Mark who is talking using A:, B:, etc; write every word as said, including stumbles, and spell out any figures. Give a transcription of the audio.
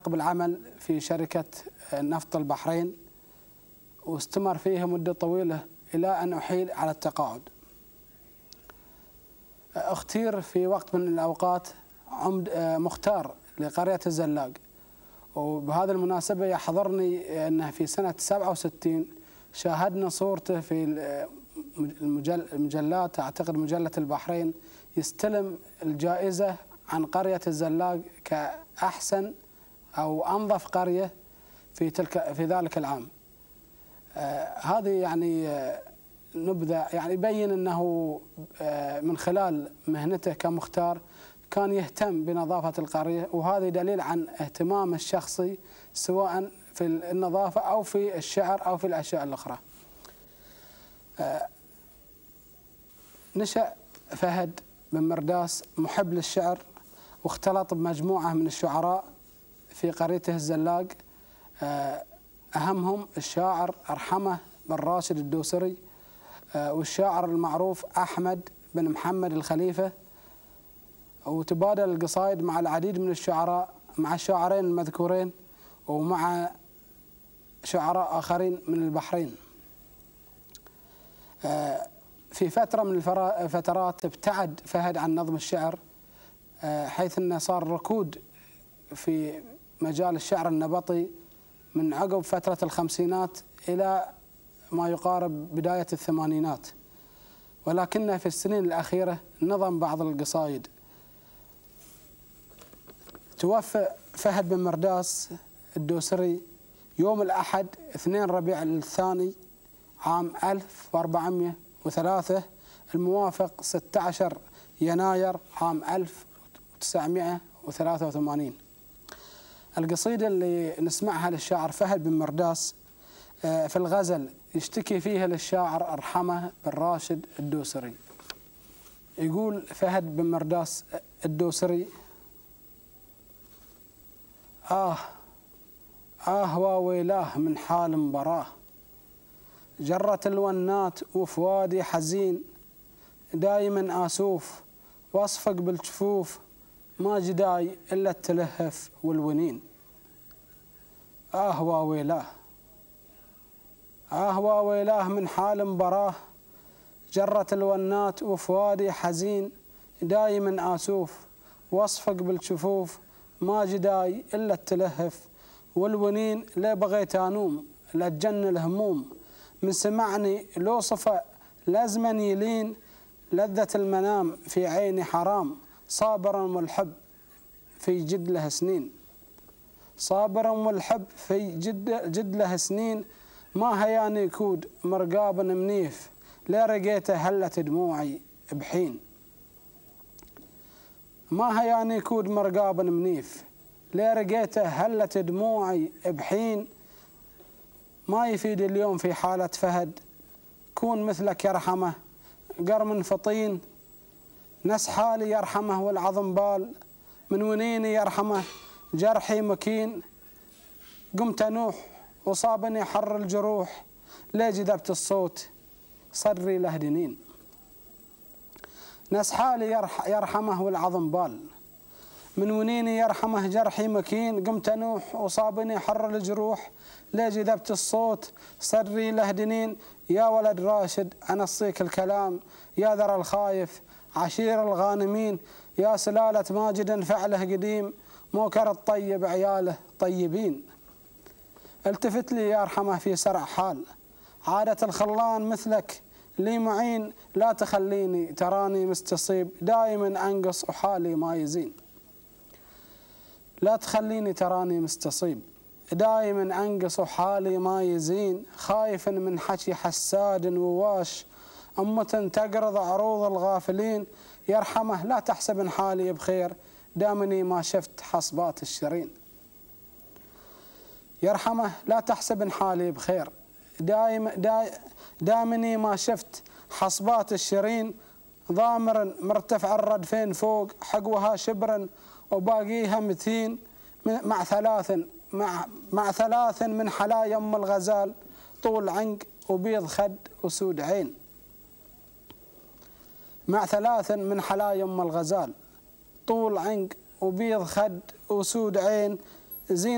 A: بالعمل في شركة نفط البحرين، واستمر فيها مدة طويلة إلى أن أحيل على التقاعد. اختير في وقت من الأوقات عمد مختار لقرية الزلاق، وبهذه المناسبة يحضرني أنه في سنة سبعة وستين شاهدنا صورته في المجلات، أعتقد مجلة البحرين، يستلم الجائزة عن قرية الزلاق كأحسن أو أنظف قرية في تلك في ذلك العام. آه هذه يعني آه نبذة يعني يبين أنه آه من خلال مهنته كمختار كان يهتم بنظافة القرية، وهذا دليل عن اهتمامه الشخصي سواء في النظافة أو في الشعر أو في الأشياء الأخرى. آه نشأ فهد بن مرداس محب للشعر، واختلط بمجموعة من الشعراء في قريته الزلاق، أهمهم الشاعر أرحمه بن راشد الدوسري، والشاعر المعروف أحمد بن محمد الخليفة، وتبادل القصائد مع العديد من الشعراء، مع الشاعرين المذكورين ومع شعراء آخرين من البحرين. في فترة من الفترات ابتعد فهد عن نظم الشعر، حيث أنه صار ركود في مجال الشعر النبطي من عقب فترة الخمسينات إلى ما يقارب بداية الثمانينات، ولكنه في السنين الأخيرة نظم بعض القصائد. توفى فهد بن مرداس الدوسري يوم الأحد اثنين ربيع الثاني عام ألف وأربعمئة وثلاثة الموافق ستة عشر يناير عام ألف وتسعمئة وثلاثة وثمانين. القصيدة اللي نسمعها للشاعر فهد بن مرداس في الغزل يشتكي فيها للشاعر أرحمه بن راشد الدوسري. يقول فهد بن مرداس الدوسري: آه آه وويلاه من حال براه، جرت الونات وفؤادي حزين، دايما آسوف واصفق بالجفوف، ما جداي إلا التلهف والونين. آه وويلاه آه وويلاه من حال براه، جرت الونات وفؤادي حزين، دايما آسوف واصفق بالجفوف، ما جداي إلا التلهف والونين. لا بغيت أنوم لا تجن الهموم، من سمعني لو صفى لازمن يلين، لذة المنام في عيني حرام، صابرا والحب في جد له سنين. صابرا والحب في جد جد له سنين، ما هياني كود مرقاب منيف، لا رقيته هلت دموعي بحين. ما هياني كود مرقاب منيف، لا رقيته هلت دموعي بحين. ما يفيد اليوم في حالة فهد، كون مثلك يرحمه قرم فطين، نس حالي يرحمه والعظم بال، من ونيني يرحمه جرحي مكين. قمت أنوح وصابني حر الجروح، ليه جذبت الصوت صدري له دنين. نس حالي يرحمه والعظم بال، من ونيني يرحمه جرحي مكين. قمت أنوح وصابني حر الجروح، ليه جذبت الصوت صدري له دنين. يا ولد راشد أنصيك الكلام، يا ذرى الخايف عشير الغانمين، يا سلالة ماجد فعله قديم، موكر الطيب عياله طيبين. التفت لي يا أرحمه في سرع حال، عادة الخلان مثلك لي معين، لا تخليني تراني مستصيب، دائما أنقص وحالي ما يزين. لا تخليني تراني مستصيب، دائما أنقص وحالي ما يزين. خايف من حكي حساد وواش، أمة تقرض عروض الغافلين. يرحمه لا تحسب إن حالي بخير، دامني ما شفت حصبات الشرين. يرحمه لا تحسب إن حالي بخير، دايم داي دامني ما شفت حصبات الشرين. ضامر مرتفع الردفين فوق، حقوها شبرا وباقيها متين، مع ثلاث مع مع ثلاث من حلايا ام الغزال، طول عنق وبيض خد وسود عين. مع ثلاث من حلايا ام الغزال، طول عنق وبيض خد وسود عين. زين